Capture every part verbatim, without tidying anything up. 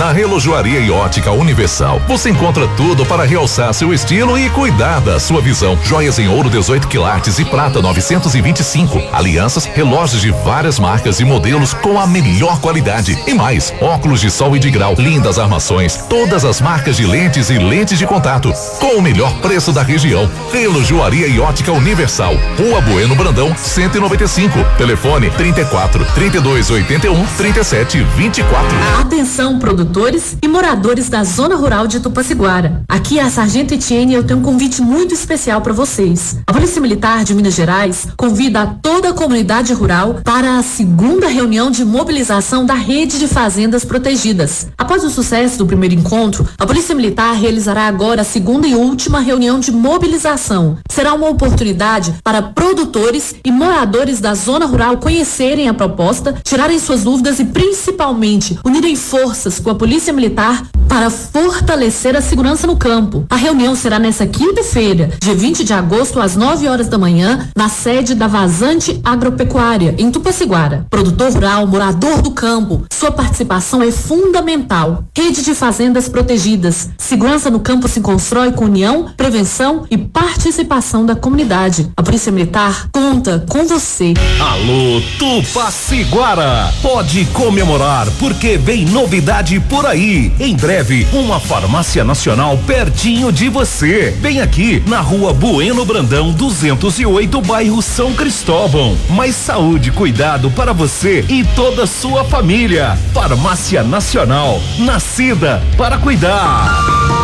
Na Relojoaria e Ótica Universal, você encontra tudo para realçar seu estilo e cuidar da sua visão. Joias em ouro dezoito quilates e prata novecentos e vinte e cinco. Alianças, relógios de várias marcas e modelos com a melhor qualidade. E mais, óculos de sol e de grau, lindas armações, todas as marcas de lentes e lentes de contato, com o melhor preço da região. Relojoaria e Ótica Universal, Rua Bueno Brandão, cento e noventa e cinco. Telefone trinta e quatro, trinta e dois, oitenta e um, trinta e sete, vinte e quatro. Atenção, produtores e moradores da zona rural de Tupaciguara. Aqui é a Sargento Etienne e eu tenho um convite muito especial para vocês. A Polícia Militar de Minas Gerais convida a toda a comunidade rural para a segunda reunião de mobilização da Rede de Fazendas Protegidas. Após o sucesso do primeiro encontro, a Polícia Militar realizará agora a segunda e última reunião de mobilização. Será uma oportunidade para produtores e moradores da zona rural conhecerem a proposta, tirarem suas dúvidas e principalmente unirem forças com a Polícia Militar para fortalecer a segurança no campo. A reunião será nesta quinta-feira, dia vinte de agosto, às nove horas da manhã, na sede da Vazante Agropecuária, em Tupaciguara. Produtor rural, morador do campo, sua participação é fundamental. Rede de Fazendas Protegidas. Segurança no campo se constrói com união, prevenção e participação da comunidade. A Polícia Militar conta com você. Alô, Tupaciguara! Pode comemorar, porque vem novidade por aí. Em breve, uma farmácia nacional pertinho de você. Vem aqui, na Rua Bueno Brandão, duzentos e oito, bairro São Cristóvão. Mais saúde e cuidado para você e toda a sua família. Farmácia Nacional, nascida para cuidar.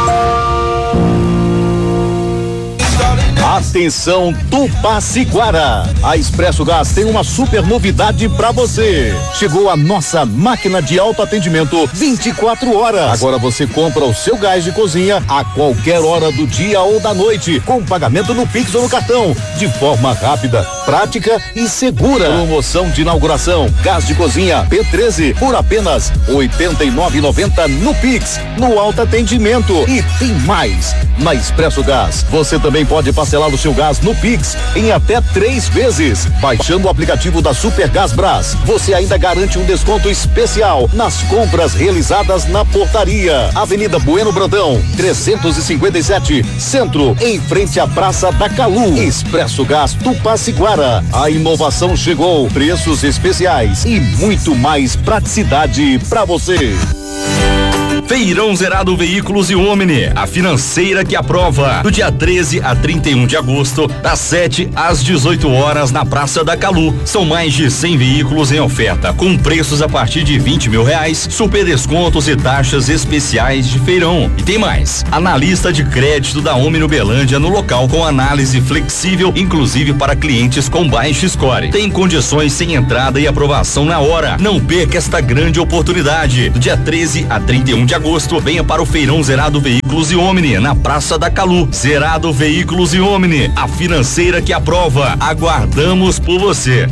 Atenção, Tupaciguara! A Expresso Gás tem uma super novidade pra você. Chegou a nossa máquina de autoatendimento vinte e quatro horas. Agora você compra o seu gás de cozinha a qualquer hora do dia ou da noite, com pagamento no Pix ou no cartão, de forma rápida, prática e segura. Promoção de inauguração: gás de cozinha P treze por apenas oitenta e nove reais e noventa centavos no Pix, no autoatendimento. E tem mais! Na Expresso Gás, você também pode parcelar o seu gás no Pix em até três vezes. Baixando o aplicativo da Super Gás Brás, você ainda garante um desconto especial nas compras realizadas na portaria. Avenida Bueno Brandão, trezentos e cinquenta e sete, Centro, em frente à Praça da Calu. Expresso Gás Tupaciguara. A inovação chegou, preços especiais e muito mais praticidade para você. Feirão Zerado Veículos e Omni, a financeira que aprova. Do dia treze a trinta e um de agosto, das sete às dezoito horas, na Praça da Calu. São mais de cem veículos em oferta, com preços a partir de vinte mil reais, super descontos e taxas especiais de feirão. E tem mais: analista de crédito da Omni Uberlândia no local, com análise flexível, inclusive para clientes com baixo score. Tem condições sem entrada e aprovação na hora. Não perca esta grande oportunidade. Do dia treze a trinta e um de agosto, venha para o Feirão Zerado Veículos e Omni, na Praça da Calu. Zerado Veículos e Omni, a financeira que aprova. Aguardamos por você.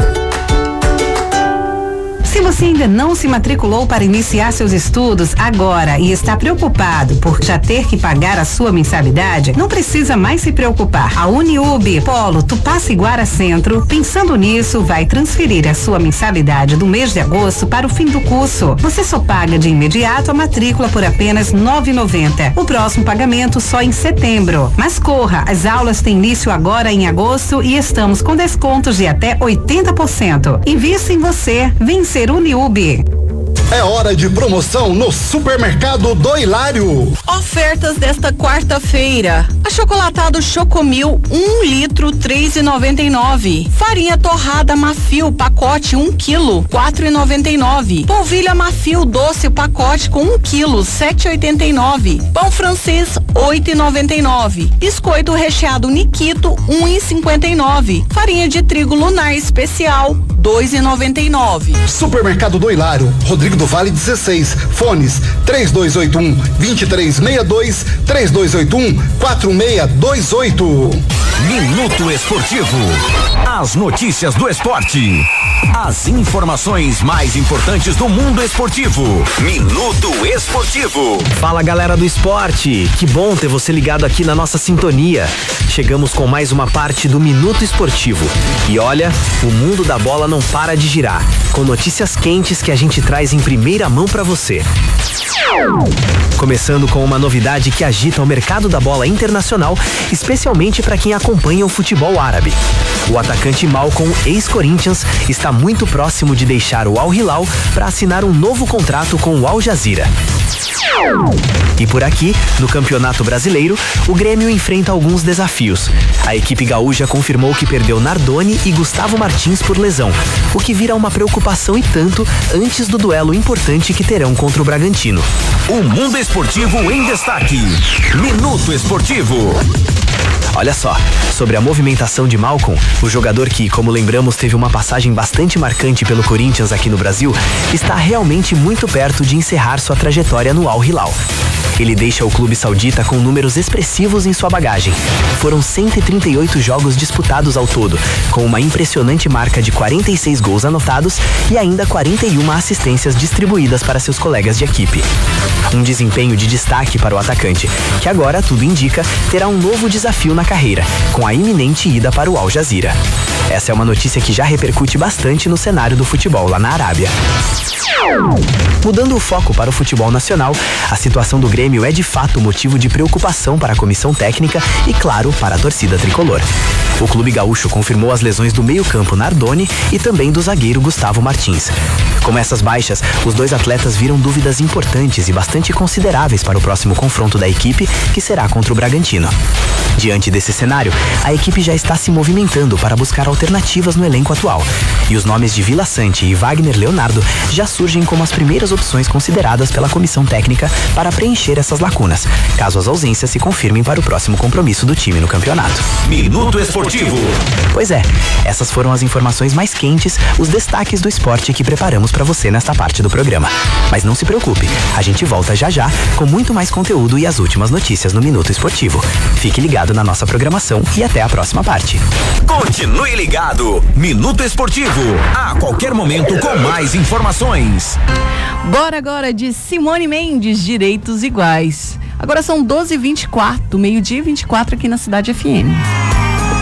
Se você ainda não se matriculou para iniciar seus estudos agora e está preocupado por já ter que pagar a sua mensalidade, não precisa mais se preocupar. A Uniub Polo Tupaciguara Centro, pensando nisso, vai transferir a sua mensalidade do mês de agosto para o fim do curso. Você só paga de imediato a matrícula por apenas nove reais e noventa centavos. O próximo pagamento só em setembro. Mas corra, as aulas têm início agora em agosto e estamos com descontos de até oitenta por cento. Invista em você, vencer Uniub. É hora de promoção no Supermercado do Hilário. Ofertas desta quarta-feira: achocolatado Chocomil um litro, três reais e noventa e nove centavos. Farinha torrada Mafil pacote um quilo, quatro reais e noventa e nove centavos. Polvilha Mafil doce pacote com um quilo, sete reais e oitenta e nove centavos. Pão francês oito reais e noventa e nove centavos. Biscoito recheado Nikito um real e cinquenta e nove centavos. Farinha de trigo Lunar especial dois reais e noventa e nove centavos. Supermercado do Hilário, Rodrigo do Vale dezesseis, fones três dois oito um, dois três seis dois, três dois oito um, quatro seis dois oito. Minuto Esportivo. As notícias do esporte. As informações mais importantes do mundo esportivo. Minuto Esportivo. Fala, galera do esporte, que bom ter você ligado aqui na nossa sintonia. Chegamos com mais uma parte do Minuto Esportivo. E olha, o mundo da bola não para de girar, com notícias quentes que a gente traz em primeira mão pra você. Começando com uma novidade que agita o mercado da bola internacional, especialmente para quem acompanha o futebol árabe. O atacante Malcom, ex-Corinthians, está muito próximo de deixar o Al Hilal para assinar um novo contrato com o Al Jazeera. E por aqui, no Campeonato Brasileiro, o Grêmio enfrenta alguns desafios. A equipe gaúcha confirmou que perdeu Nardoni e Gustavo Martins por lesão, o que vira uma preocupação e tanto antes do duelo importante que terão contra o Bragantino. O mundo esportivo em destaque. Minuto Esportivo. Olha só, sobre a movimentação de Malcom, o jogador que, como lembramos, teve uma passagem bastante marcante pelo Corinthians aqui no Brasil, está realmente muito perto de encerrar sua trajetória no Al Hilal. Ele deixa o clube saudita com números expressivos em sua bagagem. Foram cento e trinta e oito jogos disputados ao todo, com uma impressionante marca de quarenta e seis gols anotados e ainda quarenta e uma assistências distribuídas para seus colegas de equipe. Um desempenho de destaque para o atacante, que agora, tudo indica, terá um novo desafio na carreira, com a iminente ida para o Al Jazeera. Essa é uma notícia que já repercute bastante no cenário do futebol lá na Arábia. Mudando o foco para o futebol nacional, a situação do Grêmio é de fato motivo de preocupação para a comissão técnica e, claro, para a torcida tricolor. O clube gaúcho confirmou as lesões do meio-campo Nardoni e também do zagueiro Gustavo Martins. Com essas baixas, os dois atletas viram dúvidas importantes e bastante consideráveis para o próximo confronto da equipe, que será contra o Bragantino. Diante desse cenário, a equipe já está se movimentando para buscar alternativas no elenco atual. E os nomes de Vila Sante e Wagner Leonardo já surgem como as primeiras opções consideradas pela comissão técnica para preencher essas lacunas, caso as ausências se confirmem para o próximo compromisso do time no campeonato. Minuto Esportivo. Pois é, essas foram as informações mais quentes, os destaques do esporte que preparamos para você nesta parte do programa. Mas não se preocupe, a gente volta já já com muito mais conteúdo e as últimas notícias no Minuto Esportivo. Fique ligado na nossa programação e até a próxima parte. Continue ligado. Minuto Esportivo. A qualquer momento com mais informações. Bora agora de Simone Mendes, Direitos Iguais. Agora são doze e vinte e quatro, meio-dia e vinte e quatro aqui na Cidade F M.